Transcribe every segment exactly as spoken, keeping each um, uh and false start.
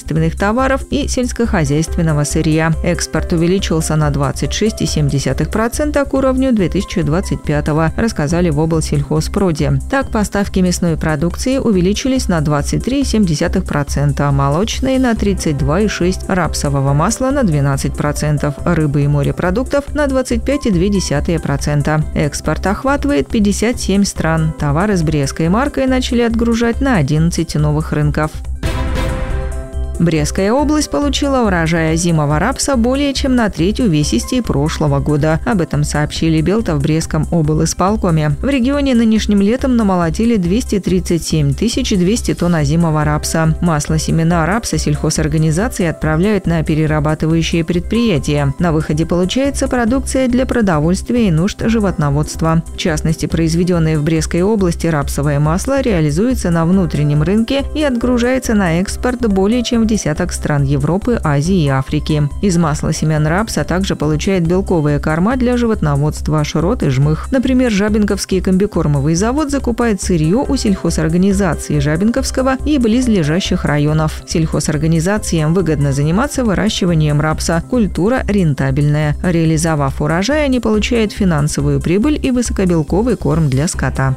продовольственных товаров и сельскохозяйственного сырья. Экспорт увеличился на двадцать шесть целых семь десятых процента к уровню две тысячи двадцать пятого, рассказали в облсельхозпроде. Так, поставки мясной продукции увеличились на двадцать три целых семь десятых процента, молочные на тридцать два целых шесть десятых процента, рапсового масла на двенадцать процентов, рыбы и морепродуктов на двадцать пять целых две десятых процента. Экспорт охватывает пятьдесят семь стран. Товары с брестской маркой начали отгружать на одиннадцать новых рынков. Брестская область получила урожай озимого рапса более чем на треть увесистей прошлого года. Об этом сообщили Белта в Брестском облисполкоме. В регионе нынешним летом намолотили двести тридцать семь тысяч двести тонн озимого рапса. Масло-семена рапса сельхозорганизации отправляют на перерабатывающие предприятия. На выходе получается продукция для продовольствия и нужд животноводства. В частности, произведенное в Брестской области рапсовое масло реализуется на внутреннем рынке и отгружается на экспорт более чем в десяток стран Европы, Азии и Африки. Из масла семян рапса также получает белковые корма для животноводства, шрот и жмых. Например, Жабинковский комбикормовый завод закупает сырье у сельхозорганизации Жабинковского и близлежащих районов. Сельхозорганизациям выгодно заниматься выращиванием рапса. Культура рентабельная. Реализовав урожай, они получают финансовую прибыль и высокобелковый корм для скота.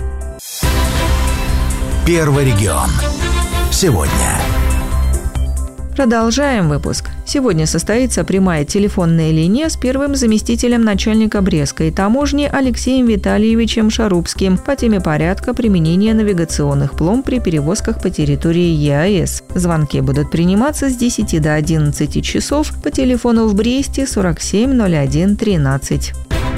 Первый регион. Сегодня. Продолжаем выпуск. Сегодня состоится прямая телефонная линия с первым заместителем начальника Брестской таможни Алексеем Витальевичем Шарубским по теме порядка применения навигационных пломб при перевозках по территории ЕАЭС. Звонки будут приниматься с десяти до одиннадцати часов по телефону в Бресте сорок семь ноль один тринадцать.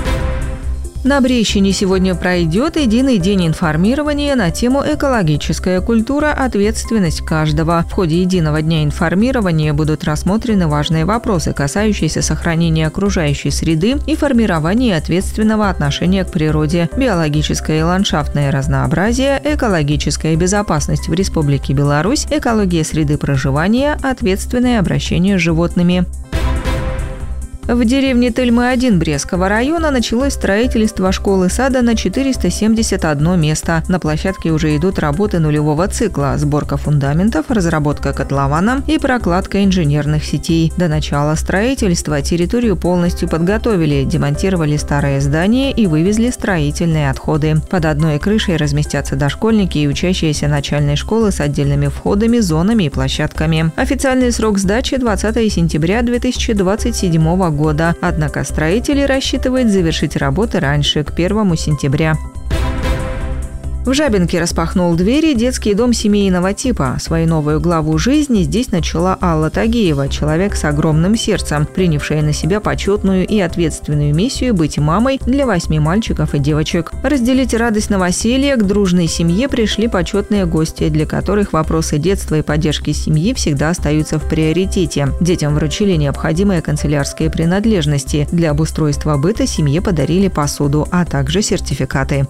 На Брещине сегодня пройдет единый день информирования на тему «Экологическая культура. Ответственность каждого». В ходе единого дня информирования будут рассмотрены важные вопросы, касающиеся сохранения окружающей среды и формирования ответственного отношения к природе, биологическое и ландшафтное разнообразие, экологическая безопасность в Республике Беларусь, экология среды проживания, ответственное обращение с животными. В деревне Тельмы-один Брестского района началось строительство школы-сада на четыреста семьдесят одно место. На площадке уже идут работы нулевого цикла – сборка фундаментов, разработка котлована и прокладка инженерных сетей. До начала строительства территорию полностью подготовили, демонтировали старое здание и вывезли строительные отходы. Под одной крышей разместятся дошкольники и учащиеся начальной школы с отдельными входами, зонами и площадками. Официальный срок сдачи – двадцатого сентября две тысячи двадцать седьмого года. Однако строители рассчитывают завершить работы раньше, к первому сентября. В Жабинке распахнул двери детский дом семейного типа. Свою новую главу жизни здесь начала Алла Тагеева, человек с огромным сердцем, принявшая на себя почетную и ответственную миссию быть мамой для восьми мальчиков и девочек. Разделить радость новоселья к дружной семье пришли почетные гости, для которых вопросы детства и поддержки семьи всегда остаются в приоритете. Детям вручили необходимые канцелярские принадлежности. Для обустройства быта семье подарили посуду, а также сертификаты.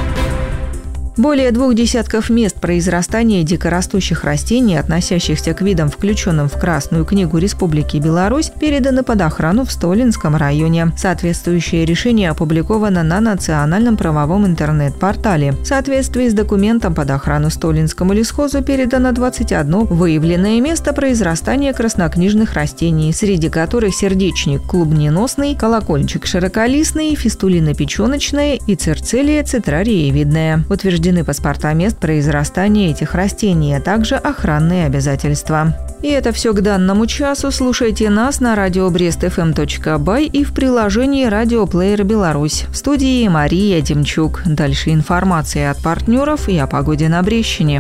Более двух десятков мест произрастания дикорастущих растений, относящихся к видам, включенным в Красную книгу Республики Беларусь, переданы под охрану в Столинском районе. Соответствующее решение опубликовано на национальном правовом интернет-портале. В соответствии с документом под охрану Столинскому лесхозу передано двадцать одно выявленное место произрастания краснокнижных растений, среди которых сердечник клубненосный, колокольчик широколистный, фистулина печеночная и цирцелия цитрариевидная. Утверждены паспорта мест произрастания этих растений, а также охранные обязательства. И это все к данному часу. Слушайте нас на радио брест эф эм точка бай и в приложении «Радиоплеер Беларусь». В студии Мария Демчук. Дальше информация от партнеров и о погоде на Брещине.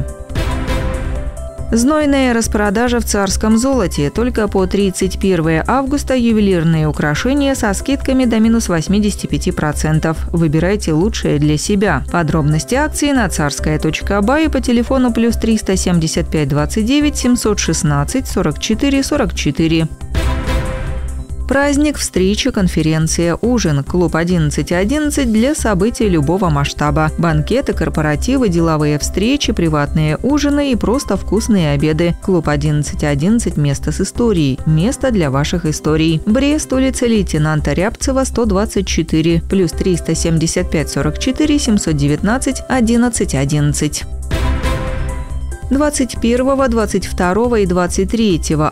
Знойная распродажа в Царском золоте. Только по тридцать первого августа ювелирные украшения со скидками до минус восемьдесят пять процентов. Выбирайте лучшее для себя. Подробности акции на царская точка бай по телефону плюс триста семьдесят пять двадцать девять семьсот шестнадцать сорок четыре сорок четыре. Праздник, встреча, конференция, ужин. Клуб одиннадцать одиннадцать для событий любого масштаба. Банкеты, корпоративы, деловые встречи, приватные ужины и просто вкусные обеды. Клуб одиннадцать одиннадцать – место с историей. Место для ваших историй. Брест, улица лейтенанта Рябцева, сто двадцать четыре, плюс триста семьдесят пять сорок четыре семьсот девятнадцать одиннадцать одиннадцать. двадцать первого, двадцать второго и двадцать третьего